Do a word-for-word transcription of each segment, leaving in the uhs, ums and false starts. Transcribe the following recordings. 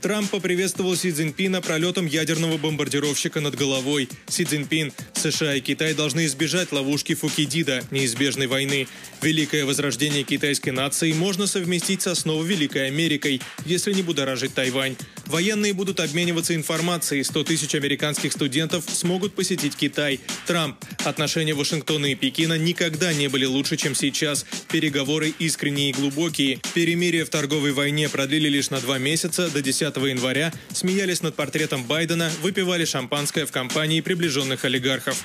Трамп поприветствовал Си Цзиньпина пролетом ядерного бомбардировщика над головой. Си Цзиньпин: США и Китай должны избежать ловушки Фукидида, неизбежной войны. Великое возрождение китайской нации можно совместить с основой Великой Америкой, если не будоражить Тайвань. Военные будут обмениваться информацией, сто тысяч американских студентов смогут посетить Китай. Трамп: отношения Вашингтона и Пекина никогда не были лучше, чем сейчас. Переговоры искренние и глубокие. Перемирие в торговой войне продлили лишь на два месяца, до десятого января, смеялись над портретом Байдена, выпивали шампанское в компании приближенных олигархов.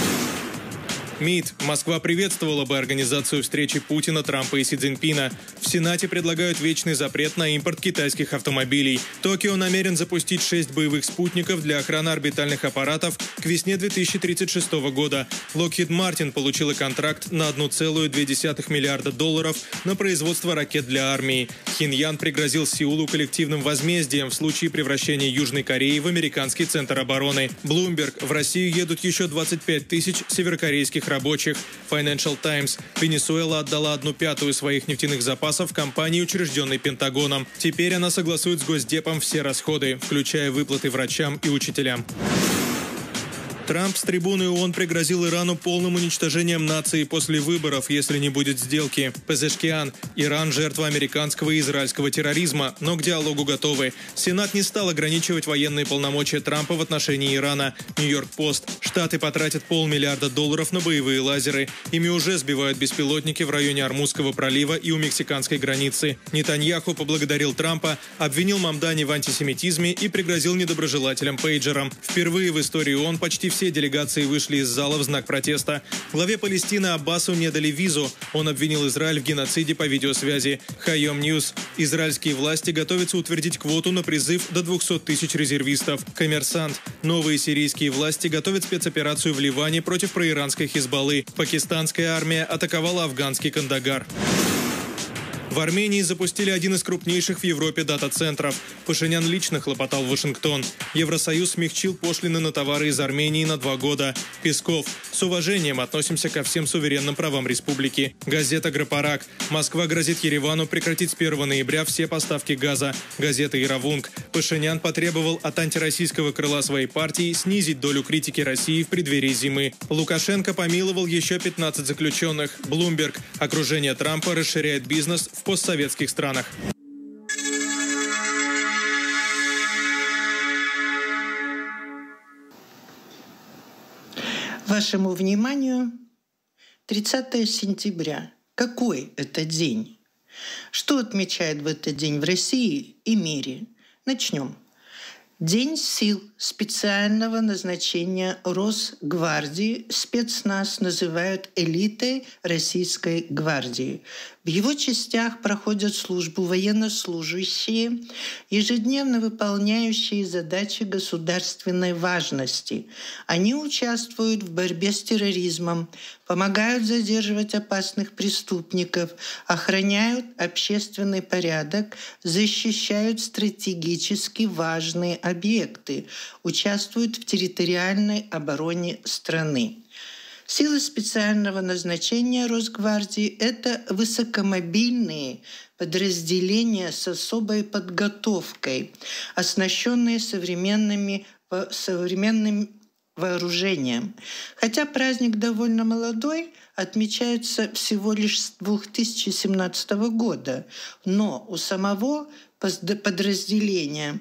МИД. Москва приветствовала бы организацию встречи Путина, Трампа и Си Цзиньпина. В Сенате предлагают вечный запрет на импорт китайских автомобилей. Токио намерен запустить шесть боевых спутников для охраны орбитальных аппаратов к весне две тысячи тридцать шестого года. Lockheed Martin получила контракт на один целых две десятых миллиарда долларов на производство ракет для армии. Пхеньян пригрозил Сеулу коллективным возмездием в случае превращения Южной Кореи в американский центр обороны. Bloomberg. В Россию едут еще двадцать пять тысяч северокорейских рабочих. Financial Times. Венесуэла отдала одну пятую своих нефтяных запасов компании, учрежденной Пентагоном. Теперь она согласует с Госдепом все расходы, включая выплаты врачам и учителям. Трамп с трибуны ООН пригрозил Ирану полным уничтожением нации после выборов, если не будет сделки. Пезешкиан. Иран – жертва американского и израильского терроризма, но к диалогу готовы. Сенат не стал ограничивать военные полномочия Трампа в отношении Ирана. Нью-Йорк-Пост. Штаты потратят полмиллиарда долларов на боевые лазеры. Ими уже сбивают беспилотники в районе Ормузского пролива и у мексиканской границы. Нетаньяху поблагодарил Трампа, обвинил Мамдани в антисемитизме и пригрозил недоброжелателям пейджером. Впервые в истории ООН почти все делегации вышли из зала в знак протеста. Главе Палестины Аббасу не дали визу. Он обвинил Израиль в геноциде по видеосвязи. Хайом Ньюс. Израильские власти готовятся утвердить квоту на призыв до двухсот тысяч резервистов. Коммерсант. Новые сирийские власти готовят спецоперацию в Ливане против проиранской Хизбаллы. Пакистанская армия атаковала афганский Кандагар. В Армении запустили один из крупнейших в Европе дата-центров. Пашинян лично хлопотал в Вашингтон. Евросоюз смягчил пошлины на товары из Армении на два года. Песков. С уважением относимся ко всем суверенным правам республики. Газета «Грапарак». Москва грозит Еревану прекратить с первого ноября все поставки газа. Газета «Иравунг». Пашинян потребовал от антироссийского крыла своей партии снизить долю критики России в преддверии зимы. Лукашенко помиловал еще пятнадцать заключенных. Bloomberg. Окружение Трампа расширяет бизнес в постсоветских странах. Вашему вниманию тридцатое сентября. Какой это день? Что отмечают в этот день в России и мире? Начнем. День сил специального назначения Росгвардии. Спецназ называют элитой Российской гвардии. В его частях проходят службу военнослужащие, ежедневно выполняющие задачи государственной важности. Они участвуют в борьбе с терроризмом, помогают задерживать опасных преступников, охраняют общественный порядок, защищают стратегически важные объекты, участвуют в территориальной обороне страны. Силы специального назначения Росгвардии – это высокомобильные подразделения с особой подготовкой, оснащенные современными, современным вооружением. Хотя праздник довольно молодой, отмечается всего лишь с две тысячи семнадцатого года, но у самого подразделения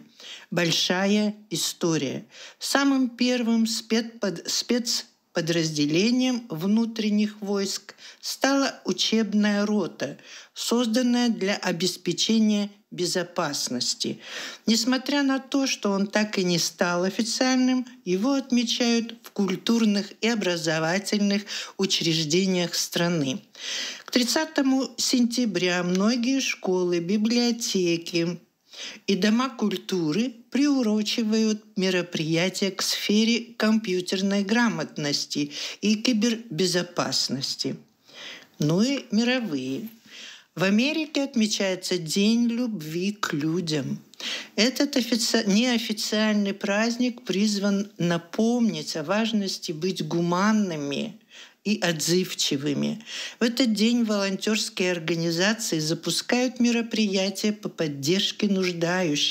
большая история. Самым первым спецпод... спец Подразделением внутренних войск стала учебная рота, созданная для обеспечения безопасности. Несмотря на то, что он так и не стал официальным, его отмечают в культурных и образовательных учреждениях страны. К тридцатому сентября многие школы, библиотеки и дома культуры приурочивают мероприятия к сфере компьютерной грамотности и кибербезопасности. Ну и мировые. В Америке отмечается День любви к людям. Этот офици... неофициальный праздник призван напомнить о важности быть гуманными и отзывчивыми. В этот день волонтерские организации запускают мероприятия по поддержке нуждающихся.